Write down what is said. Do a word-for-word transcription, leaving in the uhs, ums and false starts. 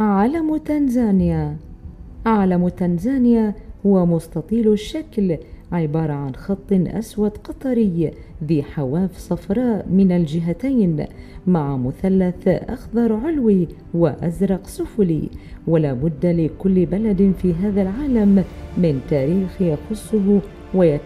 علم تنزانيا. علم تنزانيا هو مستطيل الشكل، عبارة عن خط أسود قطري ذي حواف صفراء من الجهتين، مع مثلث أخضر علوي وأزرق سفلي. ولا بد لكل بلد في هذا العالم من تاريخ يخصه ويتعلق